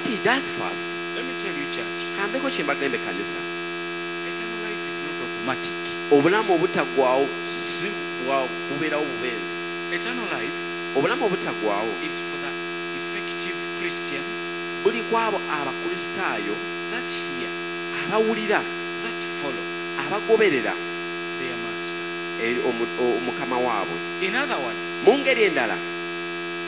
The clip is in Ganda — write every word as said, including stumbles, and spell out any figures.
he does first, let me tell you, church, kambeko kye mbagembe kanisa, eternal life is not automatic. obulamu obutaggwaawo si bwa bubeerawo bubeezi. Eternal life Obulamu obutaggwaawo is for the effective Christians buli kwabo abakristaayo that hear, abawulira, that follow abagoberera their master. eri omu- o- mukama waabwe. In other words, Mu ngeri endala,